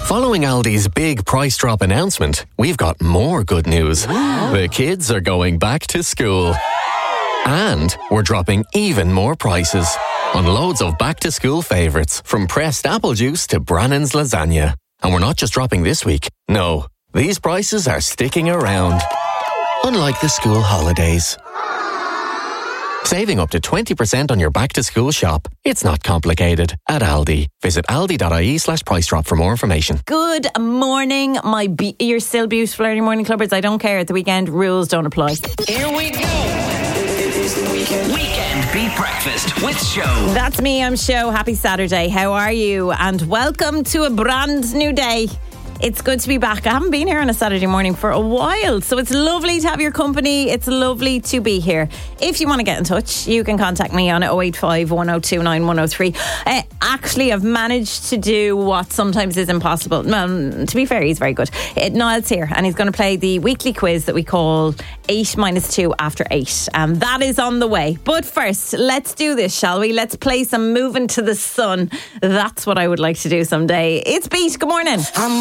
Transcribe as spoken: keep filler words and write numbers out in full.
Following Aldi's big price drop announcement, we've got more good news. The kids are going back to school. And we're dropping even more prices on loads of back-to-school favourites, from pressed apple juice to Brannan's lasagna. And we're not just dropping this week. No, these prices are sticking around. Unlike the school holidays. Saving up to twenty percent on your back-to-school shop. It's not complicated. At Aldi. Visit aldi.ie slash price drop for more information. Good morning, my be- you're still beautiful early morning clubbers. I don't care. At the weekend, rules don't apply. Here we go. It is the weekend. Weekend Beat Breakfast with Show. That's me, I'm Show. Happy Saturday. How are you? And welcome to a brand new day. It's good to be back. I haven't been here on a Saturday morning for a while, so it's lovely to have your company. It's lovely to be here. If you want to get in touch, you can contact me on oh eight five, one oh two nine, one oh three. Uh, actually, I've managed to do what sometimes is impossible. Um, to be fair, he's very good. Uh, Niall's here, and he's going to play the weekly quiz that we call eight minus two after eight. And um, that is on the way. But first, let's do this, shall we? Let's play some Moving to the Sun. That's what I would like to do someday. It's Beat. Good morning. I'm